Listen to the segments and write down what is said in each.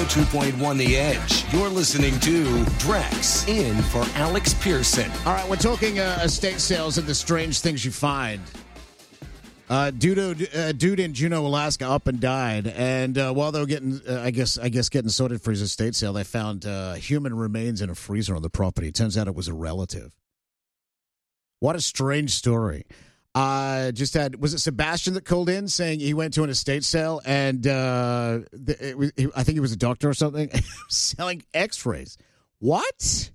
2.1 The Edge. You're listening to Drex in for Alex Pearson. All right, we're talking estate sales and the strange things you find. Dude in Juneau, Alaska, up and died, and while they were getting, I guess, getting sorted for his estate sale, they found human remains in a freezer on the property. It turns out it was a relative. What a strange story. Was it Sebastian that called in saying he went to an estate sale and I think he was a doctor or something, selling x-rays. What?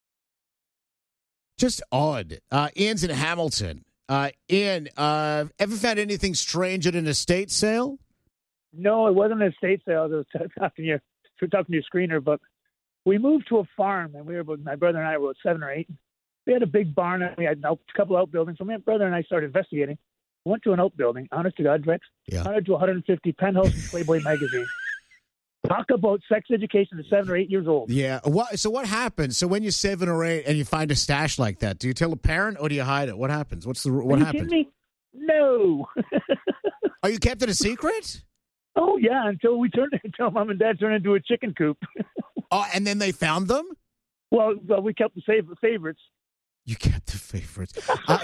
Just odd. Ian's in Hamilton. Ian, ever found anything strange at an estate sale? No, it wasn't an estate sale. I was talking to your screener, but we moved to a farm, and my brother and I were 7 or 8. We had a big barn, and we had a couple outbuildings. So my brother and I started investigating. We went to an outbuilding, honest to God, Drex, 100 to 150, Penthouse and Playboy magazine. Talk about sex education at 7 or 8 years old. Yeah. So what happens? So when you're 7 or 8 and you find a stash like that, do you tell a parent or do you hide it? What happens? What happens? Me? No. Are you kept it a secret? Oh yeah, until Mom and Dad turned into a chicken coop. Oh, and then they found them? Well, we kept the favorites. You kept the favorites.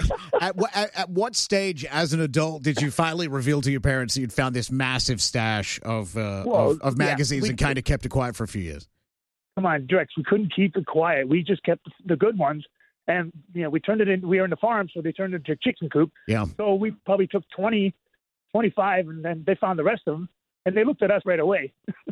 At what stage, as an adult, did you finally reveal to your parents that you'd found this massive stash of magazines and kind of kept it quiet for a few years? Come on, Drex. We couldn't keep it quiet. We just kept the good ones, and we turned it in. We were in the farm, so they turned it into a chicken coop. Yeah. So we probably took 20, 25, and then they found the rest of them, and they looked at us right away.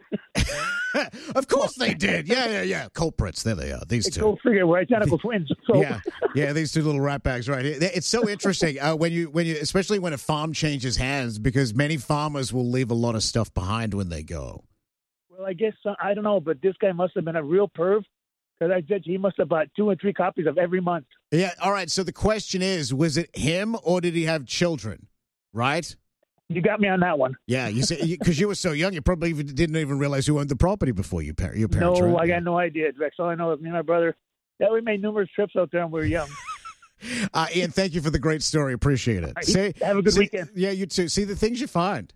Of course they did. Yeah. Culprits. There they are. These two. Go figure. We're identical twins. So. Yeah. These two little rat bags, right? It's so interesting when you, especially when a farm changes hands, because many farmers will leave a lot of stuff behind when they go. Well, I guess I don't know, but this guy must have been a real perv, because I judge he must have bought 2 or 3 copies of every month. Yeah. All right. So the question is, was it him or did he have children? Right. You got me on that one. Yeah, you say because you were so young, you probably didn't even realize who owned the property before your parents. No, right? I got no idea, Drex. All I know is me and my brother, we made numerous trips out there when we were young. Ian, thank you for the great story. Appreciate it. Right, have a good weekend. Yeah, you too. See the things you find.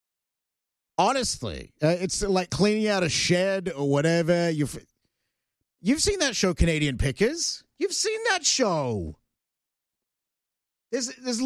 Honestly, it's like cleaning out a shed or whatever. You've seen that show, Canadian Pickers. You've seen that show. There's